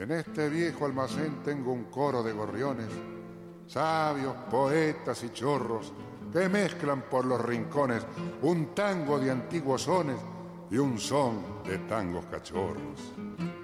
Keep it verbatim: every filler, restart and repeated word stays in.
En este viejo almacén tengo un coro de gorriones, sabios, poetas y chorros, que mezclan por los rincones un tango de antiguos sones y un son de tangos cachorros.